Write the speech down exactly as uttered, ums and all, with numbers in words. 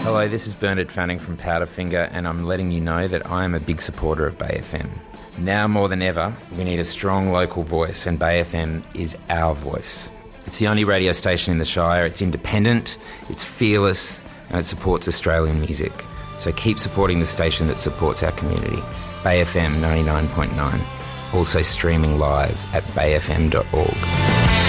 Hello, this is Bernard Fanning from Powderfinger, and I'm letting you know that I am a big supporter of Bay F M. Now more than ever, we need a strong local voice, and Bay F M is our voice. It's the only radio station in the Shire. It's independent, it's fearless, and it supports Australian music. So keep supporting the station that supports our community. Bay F M ninety-nine point nine. Also streaming live at bay f m dot org.